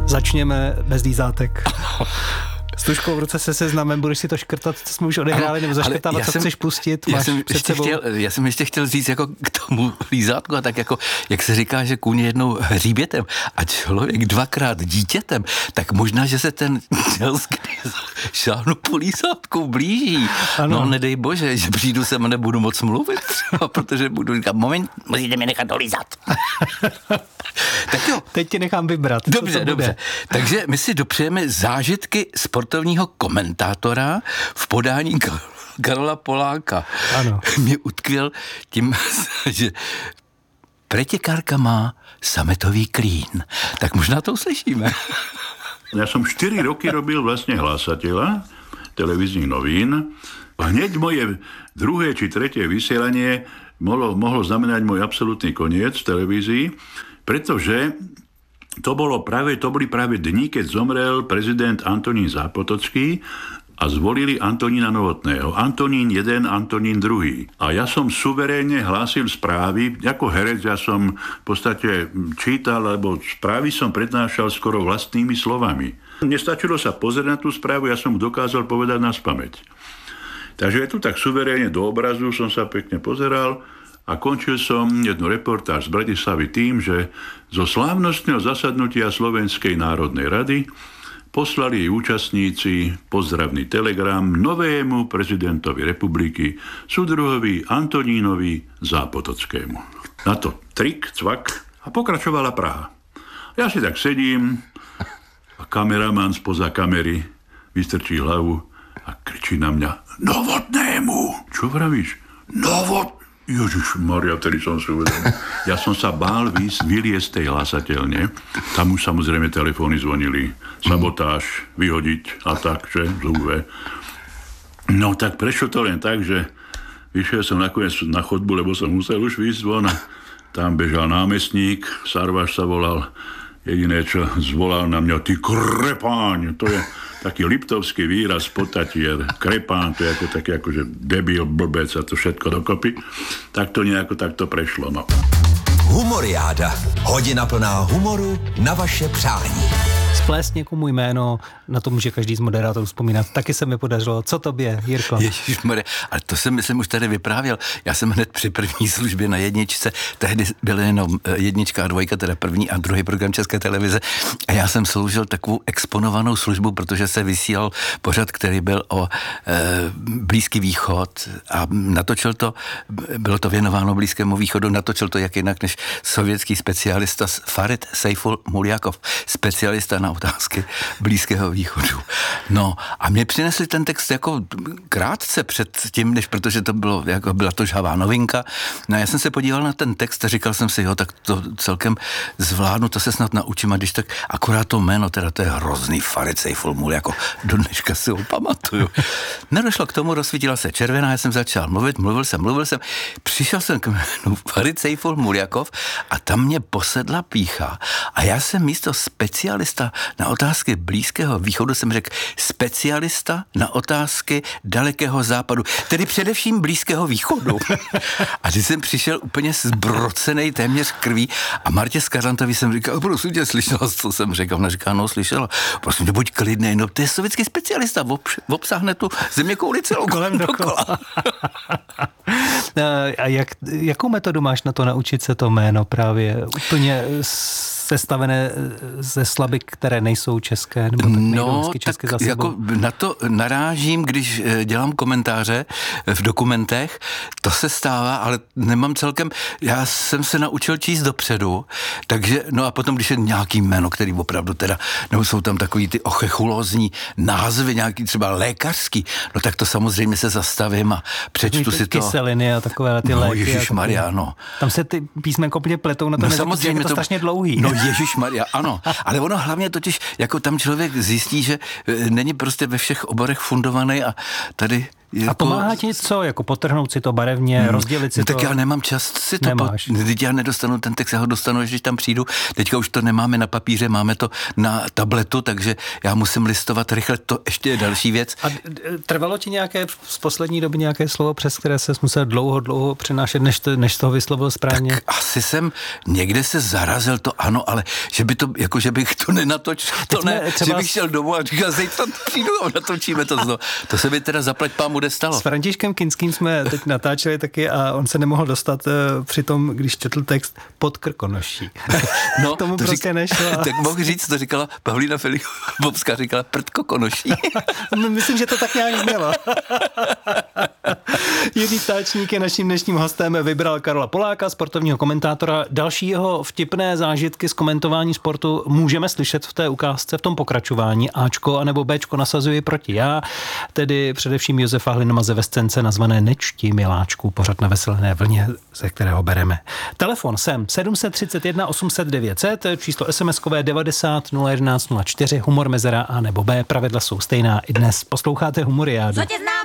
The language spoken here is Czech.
Začněme bez lízátek. S tužkou v ruce se seznamem, budeš si to škrtat, co jsme už odehráli, nebo zaškrtávat, co chceš pustit, já jsem ještě chtěl říct jako k tomu lízátku, a tak jako, jak se říká, že kůň jednou hříbětem a člověk dvakrát dítětem, tak možná, že se ten šáhnu po lízátku blíží. Ano. No nedej bože, že přijdu sem a nebudu moc mluvit, protože budu říkat, moment, musíte mě nechat dolízat. Tak jo. Teď ti nechám vybrat. Dobře. Takže my si dopřejeme zážitky sportovního komentátora v podání Karola Poláka. Ano. Mě utkvěl tím, že pretekárka má sametový klín. Tak možná to uslyšíme. Ja som 4 roky robil vlastne hlásateľa televíznych novín. Hneď moje druhé či tretie vysielanie mohlo znamenať môj absolútny koniec v televízii, pretože to boli práve dni, keď zomrel prezident Antonín Zápotocký a zvolili Antonína Novotného. Antonín 1, Antonín 2. A ja som suverénne hlásil správy. Ako herec ja som v podstate čítal, lebo správy som prednášal skoro vlastnými slovami. Nestačilo sa pozrieť na tú správu, ja som dokázal povedať naspamäť. Takže ja tu tak suverénne do obrazu som sa pekne pozeral a končil som jednu reportáž z Bratislavy tým, že zo slávnostného zasadnutia Slovenskej národnej rady poslali jej účastníci pozdravný telegram novému prezidentovi republiky, súdruhovi Antonínovi Zápotockému. Na to trik, cvak a pokračovala Praha. Ja si tak sedím a kameraman spoza kamery vystrčí hlavu a kričí na mňa: Novotnému! Čo vravíš? Ježišmaria, vtedy som si uvedomil. Ja som sa bál vyliesť z tej hlasateľne. Tam už samozrejme telefóny zvonili. Sabotáž, vyhodiť a tak, že zúve. No tak prešlo to len tak, že vyšiel som nakoniec na chodbu, lebo som musel už výjsť von. Tam bežal námestník, Sarvaš sa volal. Jediné, čo zvolal na mňa: ty krepáň! To je taký liptovský výraz potatier. Krepán, to je ako taký akože debil, blbec a to všetko dokopy. Tak to nejako takto prešlo, no. Humoriáda. Hodina plná humoru na vaše přání. Splést někomu jméno, na to může každý z moderátorů vzpomínat. Taky se mi podařilo. Co tobě, Jirko? Ježišmarja, ale to jsem, myslím, už tady vyprávěl. Já jsem hned při první službě na jedničce, tehdy byly jenom jednička a dvojka, teda první a druhý program České televize, a já jsem sloužil takovou exponovanou službu, protože se vysílal pořad, který byl o Blízký východ a natočil to, bylo to věnováno Blízkému východu, natočil to jak jinak než sovětský specialista Farid Sejful Muljakov, specialista na otázky Blízkého východu. No a mě přinesli ten text jako krátce před tím, než protože to bylo, jako byla to žhavá novinka. No a já jsem se podíval na ten text a říkal jsem si, jo, tak to celkem zvládnu, to se snad naučím, a když tak akorát to jméno, teda to je hrozný Farid Sejful Muljakov, do dneška si ho pamatuju. Nedošlo k tomu, rozsvítila se červená, já jsem začal mluvil jsem, přišel jsem k jménu Farid Sejful Muljakov a tam mě posedla pýcha a já jsem místo specialista na otázky Blízkého východu jsem řekl specialista na otázky Dalekého západu, tedy především Blízkého východu. A když jsem přišel úplně zbrocenej téměř krví a Martě Skařantovi jsem říkal: prosím tě, slyšela, co jsem řekl? Ona říká: no, slyšela. Prosím tě, buď klidnej, no, to je sovětský specialista, obsáhne tu zeměkouli celou kolem dokola. A jakou metodu máš na to naučit se to jméno právě úplně sestavené ze slabik, které nejsou české, nebo tak no, české tak jako na to narážím, když dělám komentáře v dokumentech, to se stává, ale nemám celkem, já jsem se naučil číst dopředu, takže, no a potom, když je nějaký jméno, který opravdu teda, nebo jsou tam takový ty ochechulózní názvy, nějaký třeba lékařský, no tak to samozřejmě se zastavím a přečtu si to. Kyseliny a takové ty léky. Ježišmarja, no. Tam se ty písmenka úplně pletou na tom, no, samozřejmě je to strašně dlouhý. No ježišmarja, ano. Ale ono hlavně totiž, jako tam člověk zjistí, že není prostě ve všech oborech fundovaný a tady A pomáhá ti co? Jako potrhnout si to barevně, rozdělit si to? Tak já nemám čas si to... Teď já nedostanu ten text, já ho dostanu, když tam přijdu. Teďka už to nemáme na papíře, máme to na tabletu, takže já musím listovat rychle, to ještě je další věc. A trvalo ti nějaké z poslední doby nějaké slovo, přes které se musel dlouho přenášet, než toho vyslovil správně? Tak asi jsem někde se zarazil, to ano, ale že by to, jako že bych to nenatočil, to ne, že bych šel domů a říkal, zítra přijdu a natočíme to znovu. To se mi teda zaplať pámu stalo. S Františkem Kinským jsme teď natáčeli taky a on se nemohl dostat při tom, když četl text pod Krkonoší. No, tomu to prostě nešlo. Tak mohl říct, to říkala Pavlína Filipovská, říkala prdko Konoší. Myslím, že to tak nějak znělo. Jiří Stáčník je naším dnešním hostem, vybral Karola Poláka, sportovního komentátora. Další jeho vtipné zážitky z komentování sportu můžeme slyšet v té ukázce, v tom pokračování. Ačko anebo Bčko nasazuji proti já, tedy především Josefa Hlinomaze ve scénce nazvané Nečti miláčku, pořad na Veselé vlně, ze kterého bereme. Telefon sem 731 800 900, číslo SMS-kové 90 011 04, humor mezera A nebo B, pravidla jsou stejná i dnes. Posloucháte Humoriádu. Co tě zná